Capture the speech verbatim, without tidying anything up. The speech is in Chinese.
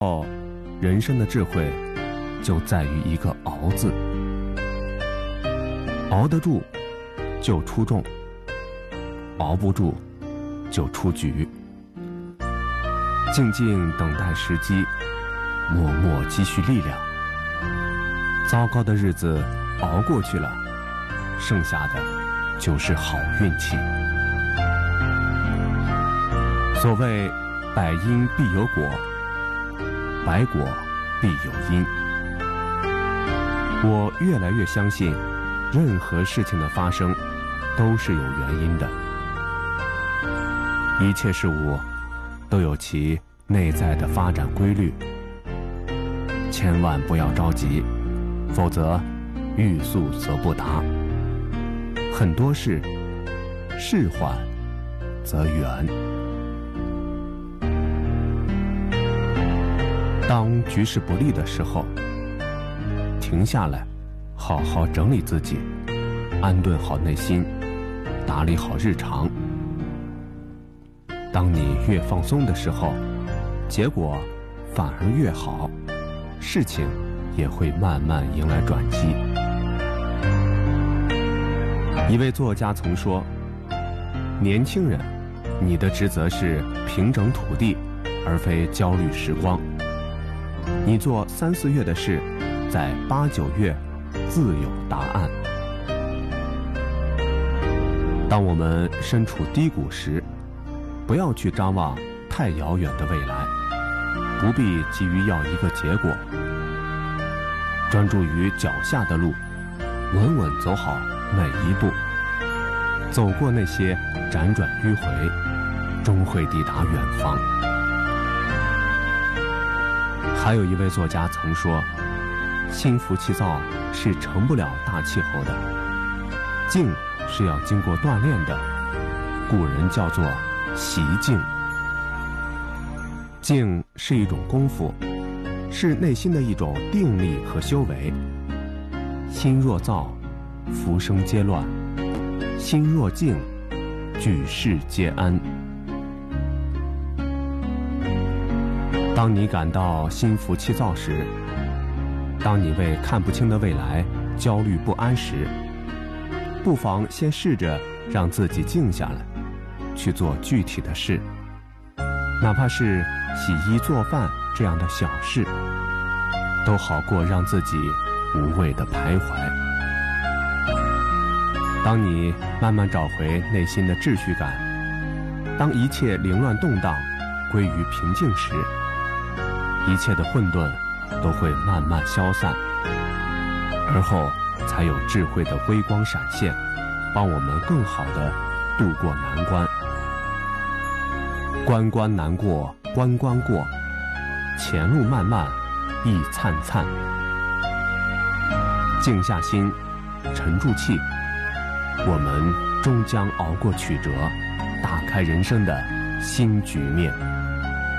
哦，人生的智慧就在于一个熬字，熬得住就出众，熬不住就出局。静静等待时机，默默积蓄力量。糟糕的日子熬过去了，剩下的就是好运气。所谓百因必有果，百果必有因。我越来越相信，任何事情的发生都是有原因的。一切事物都有其内在的发展规律，千万不要着急，否则欲速则不达。很多事，事缓则圆。当局势不利的时候，停下来，好好整理自己，安顿好内心，打理好日常。当你越放松的时候，结果反而越好，事情也会慢慢迎来转机。一位作家曾说，年轻人，你的职责是平整土地，而非焦虑时光。你做三四月的事，在八九月自有答案。当我们身处低谷时，不要去张望太遥远的未来，不必急于要一个结果，专注于脚下的路，稳稳走好每一步，走过那些辗转迂回，终会抵达远方。还有一位作家曾说，心浮气躁是成不了大气候的，静是要经过锻炼的，古人叫做习静。静是一种功夫，是内心的一种定力和修为。心若躁，浮生皆乱；心若静，举世皆安。当你感到心浮气躁时，当你为看不清的未来焦虑不安时，不妨先试着让自己静下来，去做具体的事，哪怕是洗衣做饭这样的小事，都好过让自己无谓的徘徊。当你慢慢找回内心的秩序感，当一切凌乱动荡归于平静时，一切的混沌都会慢慢消散，而后才有智慧的微光闪现，帮我们更好地度过难关。关关难过关关过，前路漫漫亦灿灿。静下心，沉住气，我们终将熬过曲折，打开人生的新局面。